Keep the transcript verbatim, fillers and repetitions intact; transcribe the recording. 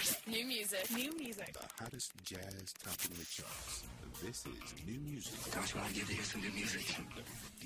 music. New music. New music. The hottest jazz topping the charts. This is New Music. Don't you want to get to hear some new music?